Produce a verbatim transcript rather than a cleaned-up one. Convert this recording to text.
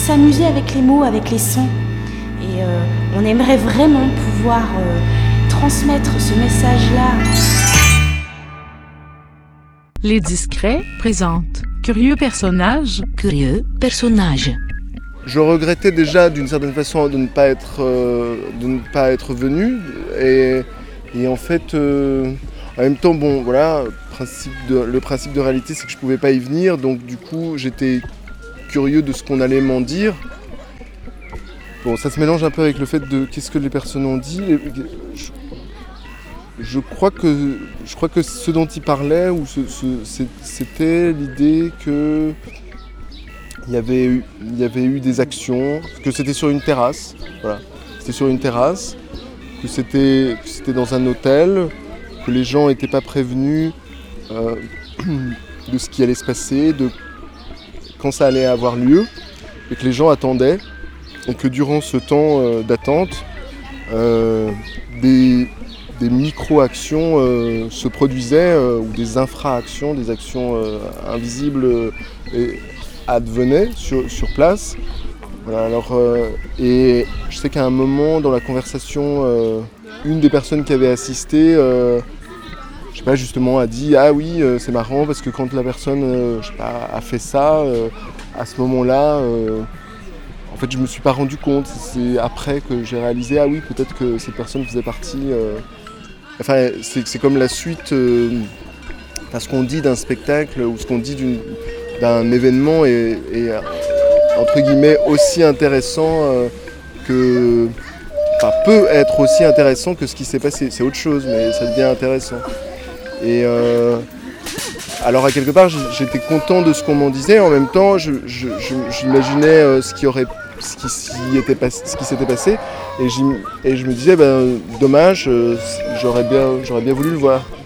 s'amuser avec les mots, avec les sons. Et euh, on aimerait vraiment pouvoir euh, transmettre ce message-là. Les Discrets présentent Curieux personnage. Curieux personnage. Je regrettais déjà d'une certaine façon de ne pas être, euh, de ne pas être venu. Et, et en fait, euh, en même temps, bon, voilà, principe de, le principe de réalité, c'est que je ne pouvais pas y venir. Donc du coup, j'étais curieux de ce qu'on allait m'en dire. Bon, ça se mélange un peu avec le fait de qu'est-ce que les personnes ont dit. Je, je, crois, que, je crois que ce dont il parlait, ou ce, ce, c'était l'idée que il y avait eu, il y avait eu des actions, que c'était sur une terrasse, voilà. C'était sur une terrasse, que c'était, que c'était dans un hôtel, que les gens n'étaient pas prévenus euh, de ce qui allait se passer, de quand ça allait avoir lieu, et que les gens attendaient. Et que durant ce temps euh, d'attente, euh, des, des micro-actions euh, se produisaient, euh, ou des infra-actions, des actions euh, invisibles euh, et advenaient sur, sur place. Voilà, alors, euh, et je sais qu'à un moment dans la conversation, euh, une des personnes qui avait assisté, euh, je sais pas, justement a dit « Ah oui, euh, c'est marrant parce que quand la personne euh, je sais pas, a fait ça, euh, à ce moment-là... Euh, En fait, je ne me suis pas rendu compte, c'est après que j'ai réalisé, ah oui, peut-être que cette personne faisait partie... Euh... Enfin, c'est, c'est comme la suite, euh... enfin, ce qu'on dit d'un spectacle ou ce qu'on dit d'une... d'un événement est, est, entre guillemets, aussi intéressant euh, que... Enfin, peut être aussi intéressant que ce qui s'est passé. C'est autre chose, mais ça devient intéressant. Et... Euh... Alors à quelque part j'étais content de ce qu'on m'en disait, en même temps je, je, je, j'imaginais euh, ce qui aurait, ce qui, s'y était pas, ce qui s'était passé et, et je me disais ben, dommage, euh, j'aurais bien, j'aurais bien voulu le voir.